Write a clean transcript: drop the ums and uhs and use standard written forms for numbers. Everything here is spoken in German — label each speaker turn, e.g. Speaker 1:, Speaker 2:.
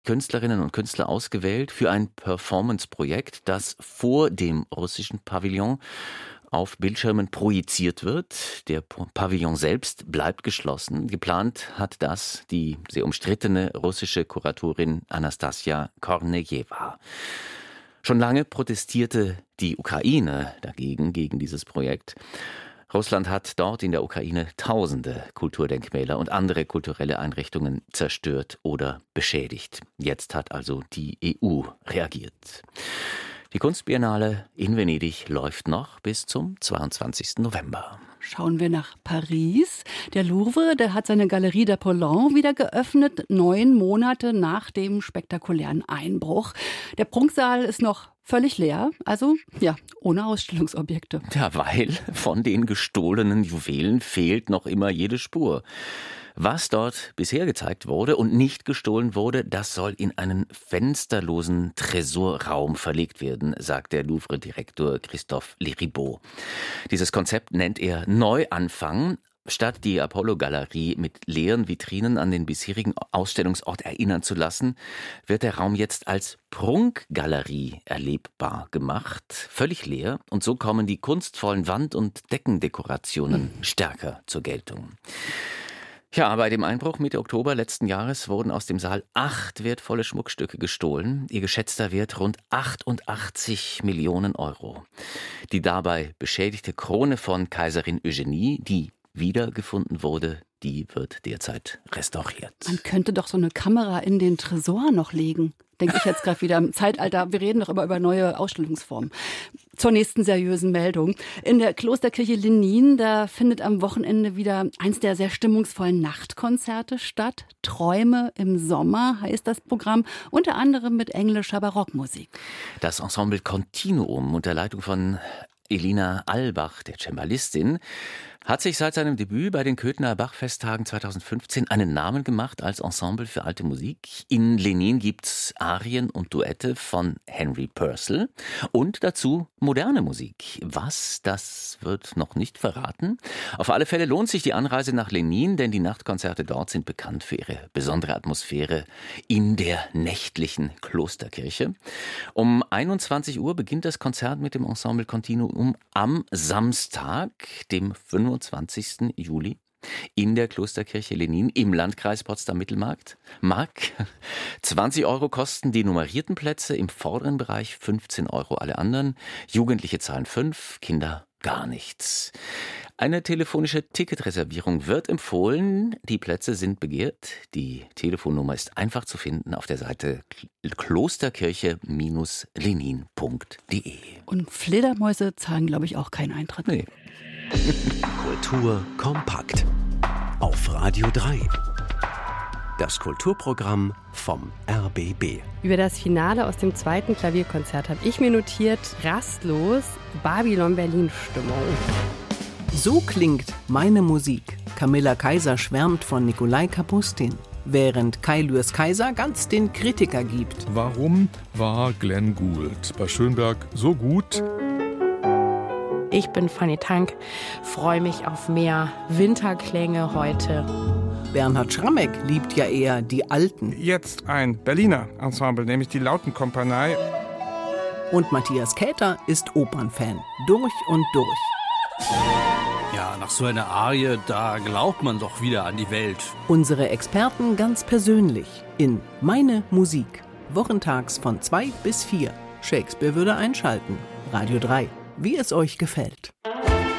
Speaker 1: Künstlerinnen und Künstler ausgewählt für ein Performance-Projekt, das vor dem russischen Pavillon auf Bildschirmen projiziert wird. Der Pavillon selbst bleibt geschlossen. Geplant hat das die sehr umstrittene russische Kuratorin Anastasia Kornejewa. Schon lange protestierte die Ukraine dagegen, gegen dieses Projekt. Russland hat dort in der Ukraine tausende Kulturdenkmäler und andere kulturelle Einrichtungen zerstört oder beschädigt. Jetzt hat also die EU reagiert. Die Kunstbiennale in Venedig läuft noch bis zum 22. November.
Speaker 2: Schauen wir nach Paris. Der Louvre, der hat seine Galerie d'Apollon wieder geöffnet, 9 Monate nach dem spektakulären Einbruch. Der Prunksaal ist noch völlig leer, also ja, ohne Ausstellungsobjekte.
Speaker 1: Ja, weil von den gestohlenen Juwelen fehlt noch immer jede Spur. Was dort bisher gezeigt wurde und nicht gestohlen wurde, das soll in einen fensterlosen Tresorraum verlegt werden, sagt der Louvre-Direktor Christophe Leribaud. Dieses Konzept nennt er Neuanfang. Statt die Apollo-Galerie mit leeren Vitrinen an den bisherigen Ausstellungsort erinnern zu lassen, wird der Raum jetzt als Prunkgalerie erlebbar gemacht, völlig leer. Und so kommen die kunstvollen Wand- und Deckendekorationen stärker zur Geltung. Ja, bei dem Einbruch Mitte Oktober letzten Jahres wurden aus dem Saal 8 wertvolle Schmuckstücke gestohlen. Ihr geschätzter Wert rund 88 Millionen Euro. Die dabei beschädigte Krone von Kaiserin Eugenie, die wiedergefunden wurde, die wird derzeit restauriert.
Speaker 2: Man könnte doch so eine Kamera in den Tresor noch legen. Denke ich jetzt gerade wieder im Zeitalter. Wir reden doch immer über neue Ausstellungsformen. Zur nächsten seriösen Meldung. In der Klosterkirche Lenin, da findet am Wochenende wieder eins der sehr stimmungsvollen Nachtkonzerte statt. Träume im Sommer heißt das Programm, unter anderem mit englischer Barockmusik.
Speaker 1: Das Ensemble Continuum unter Leitung von Elina Albach, der Cembalistin, hat sich seit seinem Debüt bei den Köthener Bachfesttagen 2015 einen Namen gemacht als Ensemble für alte Musik. In Lenin gibt's Arien und Duette von Henry Purcell und dazu moderne Musik. Was, das wird noch nicht verraten. Auf alle Fälle lohnt sich die Anreise nach Lenin, denn die Nachtkonzerte dort sind bekannt für ihre besondere Atmosphäre in der nächtlichen Klosterkirche. Um 21 Uhr beginnt das Konzert mit dem Ensemble Continuum am Samstag, dem 25. Juli in der Klosterkirche Lenin im Landkreis Potsdam-Mittelmark. 20 Euro kosten die nummerierten Plätze, im vorderen Bereich 15 Euro alle anderen. Jugendliche zahlen 5, Kinder gar nichts. Eine telefonische Ticketreservierung wird empfohlen. Die Plätze sind begehrt. Die Telefonnummer ist einfach zu finden auf der Seite klosterkirche-lenin.de.
Speaker 2: Und Fledermäuse zahlen, glaube ich, auch keinen Eintritt.
Speaker 1: Nee.
Speaker 3: Kultur kompakt auf Radio 3. Das Kulturprogramm vom RBB.
Speaker 4: Über das Finale aus dem 2. Klavierkonzert habe ich mir notiert, rastlos Babylon-Berlin-Stimmung.
Speaker 5: So klingt meine Musik. Camilla Kaiser schwärmt von Nikolai Kapustin, während Kai Lürs Kaiser ganz den Kritiker gibt.
Speaker 6: Warum war Glenn Gould bei Schönberg so gut?
Speaker 4: Ich bin Fanny Tank, freue mich auf mehr Winterklänge heute.
Speaker 5: Bernhard Schrammeck liebt ja eher die Alten.
Speaker 7: Jetzt ein Berliner Ensemble, nämlich die Lautenkompanie.
Speaker 5: Und Matthias Käther ist Opernfan, durch und durch.
Speaker 8: Ja, nach so einer Arie, da glaubt man doch wieder an die Welt.
Speaker 5: Unsere Experten ganz persönlich in Meine Musik. Wochentags von 2 bis 4. Shakespeare würde einschalten. Radio 3. Wie es euch gefällt.